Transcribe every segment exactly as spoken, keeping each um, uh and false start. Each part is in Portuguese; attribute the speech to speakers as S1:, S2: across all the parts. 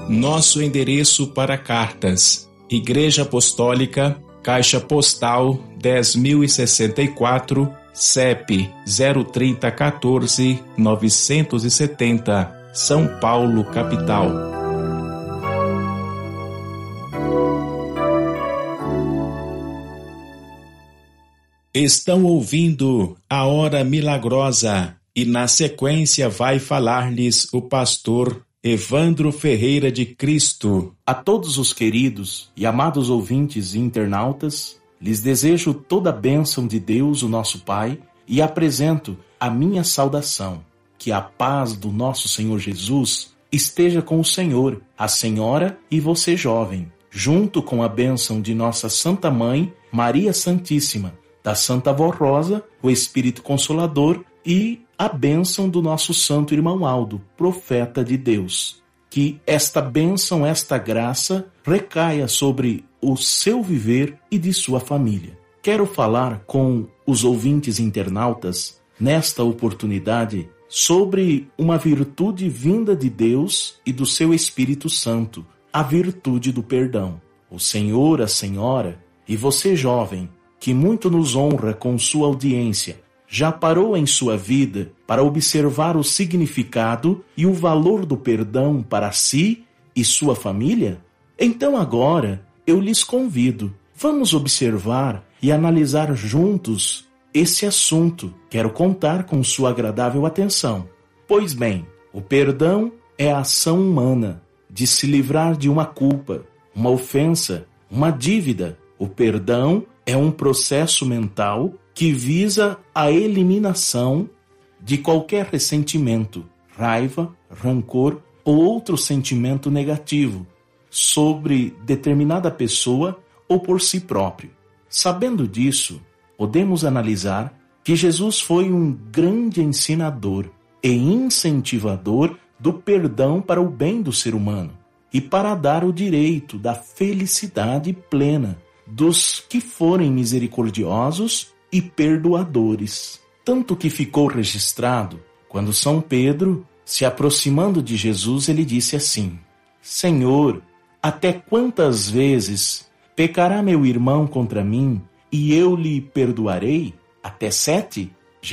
S1: Nosso endereço para cartas: Igreja Apostólica, Caixa Postal dez mil e sessenta e quatro, C E P zero trinta quatorze novecentos e setenta, São Paulo, capital. Estão ouvindo a Hora Milagrosa e na sequência vai falar-lhes o pastor Evandro Ferreira de Cristo.
S2: A todos os queridos e amados ouvintes e internautas, lhes desejo toda a bênção de Deus, o nosso Pai, e apresento a minha saudação. Que a paz do nosso Senhor Jesus esteja com o Senhor, a senhora e você jovem, junto com a bênção de nossa Santa Mãe, Maria Santíssima, da Santa Vó Rosa, o Espírito Consolador e a bênção do nosso santo irmão Aldo, profeta de Deus. Que esta bênção, esta graça, recaia sobre o seu viver e de sua família. Quero falar com os ouvintes internautas, nesta oportunidade, sobre uma virtude vinda de Deus e do seu Espírito Santo, a virtude do perdão. O Senhor, a Senhora e você jovem, que muito nos honra com sua audiência, já parou em sua vida para observar o significado e o valor do perdão para si e sua família? Então agora eu lhes convido, vamos observar e analisar juntos esse assunto. Quero contar com sua agradável atenção. Pois bem, o perdão é a ação humana de se livrar de uma culpa, uma ofensa, uma dívida. O perdão é um processo mental que visa a eliminação de qualquer ressentimento, raiva, rancor ou outro sentimento negativo sobre determinada pessoa ou por si próprio. Sabendo disso, podemos analisar que Jesus foi um grande ensinador e incentivador do perdão para o bem do ser humano e para dar o direito da felicidade plena dos que forem misericordiosos e perdoadores. Tanto que ficou registrado, quando São Pedro, se aproximando de Jesus, ele disse assim: Senhor, até quantas vezes pecará meu irmão contra mim e eu lhe perdoarei? Até sete?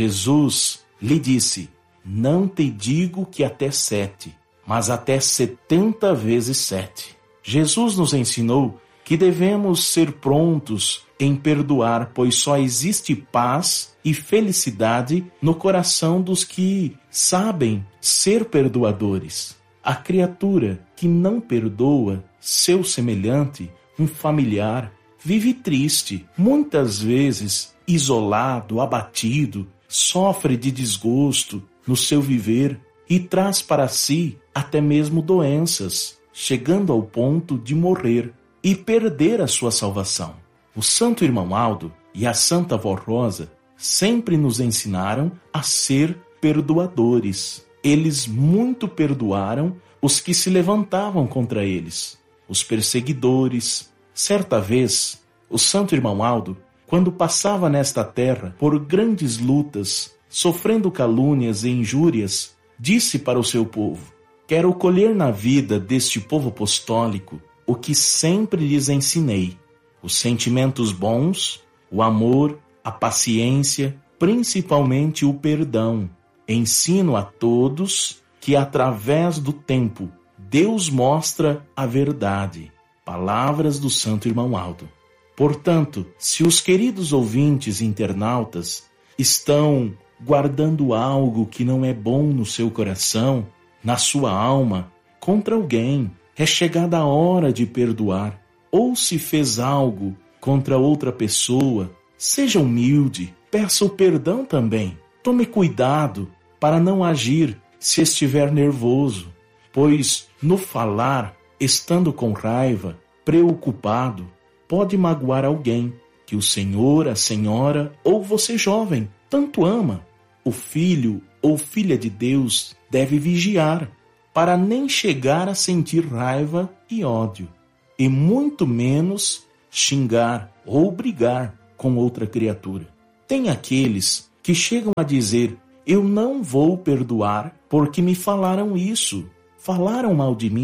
S2: Jesus lhe disse: não te digo que até sete, mas até setenta vezes sete. Jesus nos ensinou que devemos ser prontos em perdoar, pois só existe paz e felicidade no coração dos que sabem ser perdoadores. A criatura que não perdoa seu semelhante, um familiar, vive triste, muitas vezes isolado, abatido, sofre de desgosto no seu viver e traz para si até mesmo doenças, chegando ao ponto de morrer e perder a sua salvação. O Santo Irmão Aldo e a Santa Vó Rosa sempre nos ensinaram a ser perdoadores. Eles muito perdoaram os que se levantavam contra eles, os perseguidores. Certa vez, o Santo Irmão Aldo, quando passava nesta terra por grandes lutas, sofrendo calúnias e injúrias, disse para o seu povo: quero colher na vida deste povo apostólico o que sempre lhes ensinei, os sentimentos bons, o amor, a paciência, principalmente o perdão. Ensino a todos que através do tempo Deus mostra a verdade. Palavras do Santo Irmão Aldo. Portanto, se os queridos ouvintes internautas estão guardando algo que não é bom no seu coração, na sua alma, contra alguém, é chegada a hora de perdoar. Ou se fez algo contra outra pessoa, seja humilde, peça o perdão também. Tome cuidado para não agir se estiver nervoso, pois no falar, estando com raiva, preocupado, pode magoar alguém que o Senhor, a Senhora ou você jovem tanto ama. O filho ou filha de Deus deve vigiar para nem chegar a sentir raiva e ódio, e muito menos xingar ou brigar com outra criatura. Tem aqueles que chegam a dizer: eu não vou perdoar porque me falaram isso, falaram mal de mim,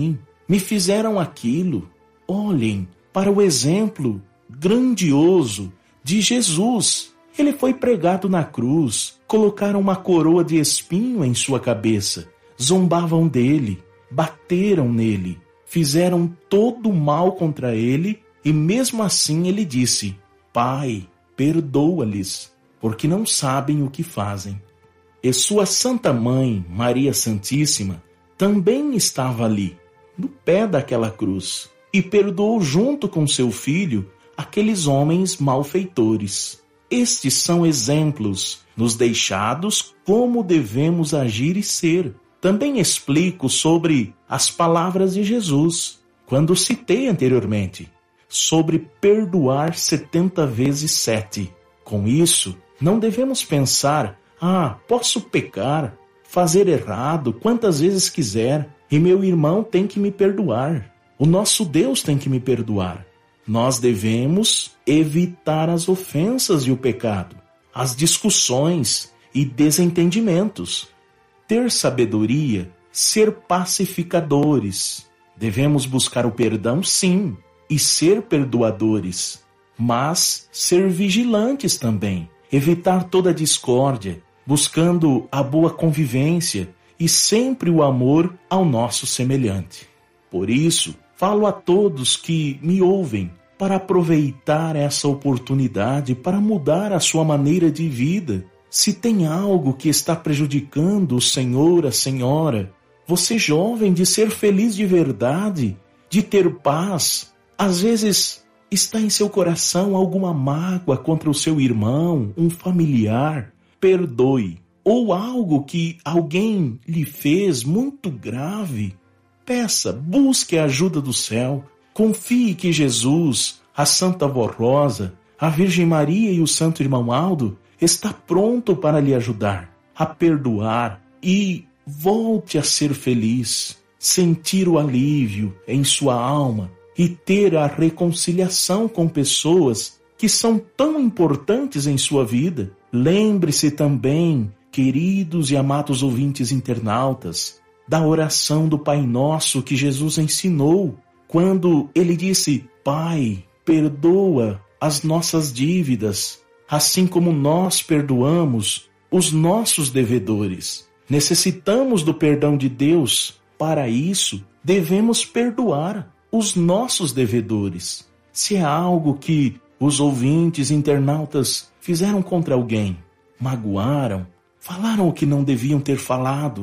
S2: me fizeram aquilo. Olhem para o exemplo grandioso de Jesus. Ele foi pregado na cruz, colocaram uma coroa de espinho em sua cabeça, zombavam dele, bateram nele, fizeram todo o mal contra ele, e mesmo assim ele disse: Pai, perdoa-lhes, porque não sabem o que fazem. E sua Santa Mãe, Maria Santíssima, também estava ali, no pé daquela cruz, e perdoou junto com seu filho aqueles homens malfeitores. Estes são exemplos nos deixados como devemos agir e ser. Também explico sobre as palavras de Jesus, quando citei anteriormente, sobre perdoar setenta vezes sete. Com isso, não devemos pensar: ah, posso pecar, fazer errado quantas vezes quiser, e meu irmão tem que me perdoar. O nosso Deus tem que me perdoar. Nós devemos evitar as ofensas e o pecado, as discussões e desentendimentos, ter sabedoria, ser pacificadores. Devemos buscar o perdão, sim, e ser perdoadores, mas ser vigilantes também, evitar toda discórdia, buscando a boa convivência e sempre o amor ao nosso semelhante. Por isso, falo a todos que me ouvem para aproveitar essa oportunidade para mudar a sua maneira de vida. Se tem algo que está prejudicando o senhor, a senhora, você jovem, de ser feliz de verdade, de ter paz, às vezes está em seu coração alguma mágoa contra o seu irmão, um familiar, perdoe. Ou algo que alguém lhe fez muito grave, peça, busque a ajuda do céu. Confie que Jesus, a Santa Vó Rosa, a Virgem Maria e o Santo Irmão Aldo está pronto para lhe ajudar a perdoar e volte a ser feliz, sentir o alívio em sua alma e ter a reconciliação com pessoas que são tão importantes em sua vida. Lembre-se também, queridos e amados ouvintes internautas, da oração do Pai Nosso que Jesus ensinou, quando ele disse: Pai, perdoa as nossas dívidas, assim como nós perdoamos os nossos devedores. Necessitamos do perdão de Deus. Para isso, devemos perdoar os nossos devedores. Se é algo que os ouvintes internautas fizeram contra alguém, magoaram, falaram o que não deviam ter falado,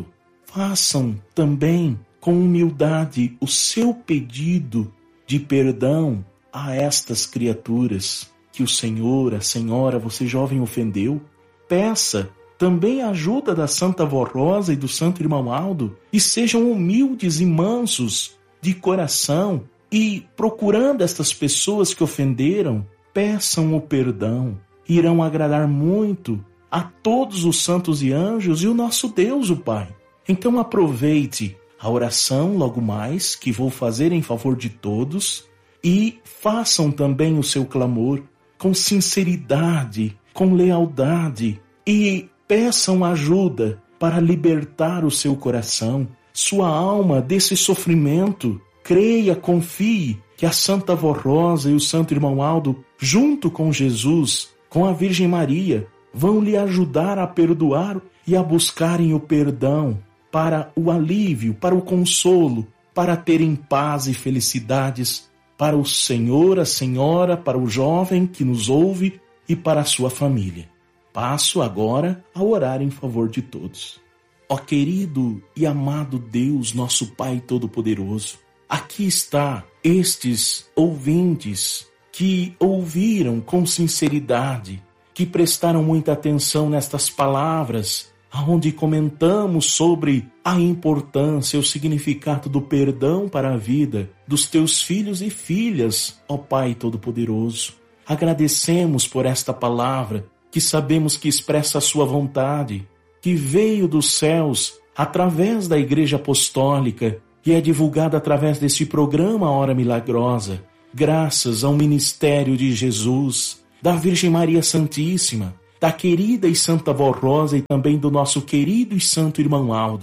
S2: façam também com humildade o seu pedido de perdão a estas criaturas que o Senhor, a Senhora, você jovem ofendeu. Peça também a ajuda da Santa Vó Rosa e do Santo Irmão Aldo e sejam humildes e mansos de coração e, procurando estas pessoas que ofenderam, peçam o perdão. Irão agradar muito a todos os santos e anjos e o nosso Deus, o Pai. Então aproveite a oração logo mais que vou fazer em favor de todos e façam também o seu clamor com sinceridade, com lealdade e peçam ajuda para libertar o seu coração, sua alma desse sofrimento. Creia, confie que a Santa Vó Rosa e o Santo Irmão Aldo, junto com Jesus, com a Virgem Maria, vão lhe ajudar a perdoar e a buscarem o perdão para o alívio, para o consolo, para terem paz e felicidades para o Senhor, a Senhora, para o jovem que nos ouve e para a sua família. Passo agora a orar em favor de todos. Ó querido e amado Deus, nosso Pai Todo-Poderoso, aqui está estes ouvintes que ouviram com sinceridade, que prestaram muita atenção nestas palavras, onde comentamos sobre a importância, o significado do perdão para a vida dos teus filhos e filhas, ó Pai Todo-Poderoso. Agradecemos por esta palavra, que sabemos que expressa a sua vontade, que veio dos céus através da Igreja Apostólica e é divulgada através deste programa Hora Milagrosa, graças ao ministério de Jesus, da Virgem Maria Santíssima, da querida e Santa Vó Rosa e também do nosso querido e santo Irmão Aldo.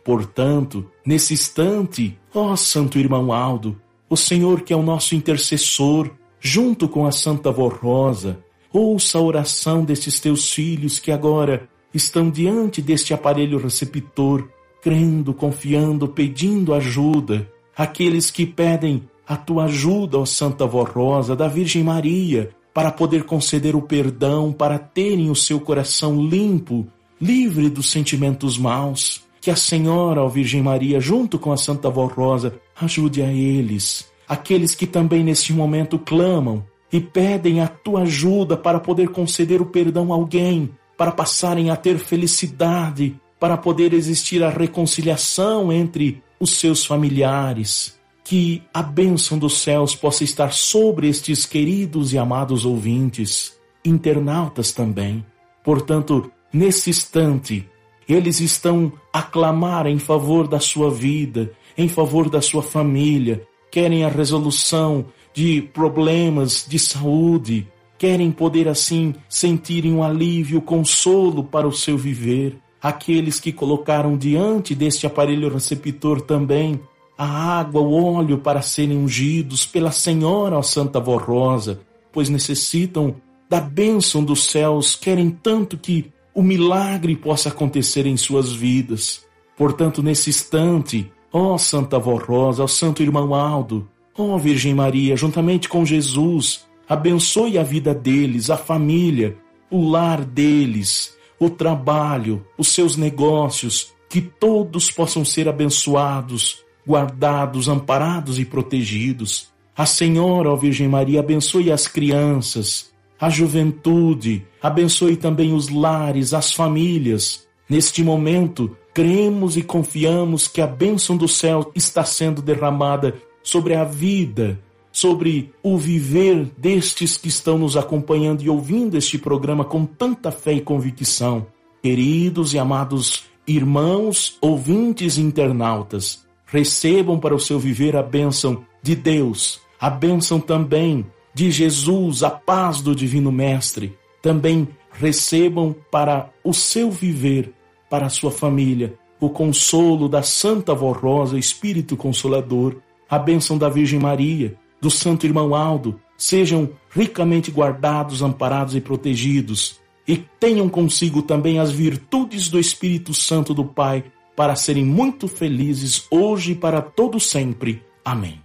S2: Portanto, nesse instante, ó Santo Irmão Aldo, o Senhor que é o nosso intercessor, junto com a Santa Vó Rosa, ouça a oração destes teus filhos que agora estão diante deste aparelho receptor, crendo, confiando, pedindo ajuda. Aqueles que pedem a tua ajuda, ó Santa Vó Rosa, da Virgem Maria, para poder conceder o perdão, para terem o seu coração limpo, livre dos sentimentos maus. Que a Senhora, ó Virgem Maria, junto com a Santa Vó Rosa, ajude a eles. Aqueles que também neste momento clamam e pedem a tua ajuda para poder conceder o perdão a alguém, para passarem a ter felicidade, para poder existir a reconciliação entre os seus familiares. Que a bênção dos céus possa estar sobre estes queridos e amados ouvintes, internautas também. Portanto, nesse instante, eles estão a clamar em favor da sua vida, em favor da sua família, querem a resolução de problemas de saúde, querem poder assim sentirem um alívio, consolo para o seu viver. Aqueles que colocaram diante deste aparelho receptor também a água, o óleo para serem ungidos pela Senhora, ó Santa Vó Rosa, pois necessitam da bênção dos céus, querem tanto que o milagre possa acontecer em suas vidas. Portanto, nesse instante, ó Santa Vó Rosa, ó Santo Irmão Aldo, ó Virgem Maria, juntamente com Jesus, abençoe a vida deles, a família, o lar deles, o trabalho, os seus negócios, que todos possam ser abençoados, guardados, amparados e protegidos. A Senhora, ó Virgem Maria, abençoe as crianças, a juventude, abençoe também os lares, as famílias. Neste momento, cremos e confiamos que a bênção do céu está sendo derramada sobre a vida, sobre o viver destes que estão nos acompanhando e ouvindo este programa com tanta fé e convicção. Queridos e amados irmãos, ouvintes e internautas, recebam para o seu viver a bênção de Deus, a bênção também de Jesus, a paz do Divino Mestre. Também recebam para o seu viver, para a sua família, o consolo da Santa Vó Rosa, Espírito Consolador, a bênção da Virgem Maria, do Santo Irmão Aldo. Sejam ricamente guardados, amparados e protegidos, e tenham consigo também as virtudes do Espírito Santo do Pai, para serem muito felizes hoje e para todo sempre. Amém.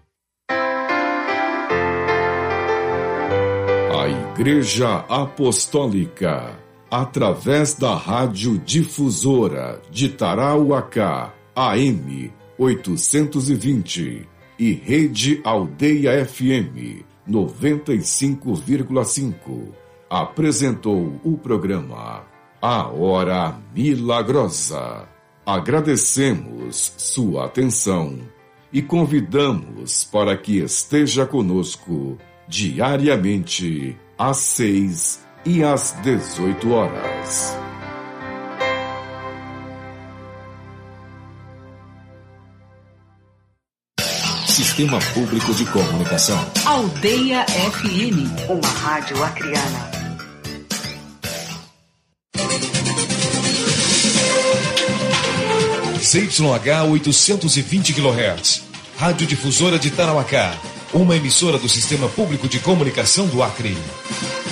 S3: A Igreja Apostólica, através da Rádio Difusora de Tarauacá, A M oitocentos e vinte, e Rede Aldeia F M noventa e cinco vírgula cinco, apresentou o programa A Hora Milagrosa. Agradecemos sua atenção e convidamos para que esteja conosco diariamente às seis e às dezoito horas.
S1: Sistema Público de Comunicação.
S4: Aldeia F M,
S5: uma rádio acriana.
S6: C Y H oitocentos e vinte quilohertz, Rádio Difusora de Tarauacá, uma emissora do Sistema Público de Comunicação do Acre.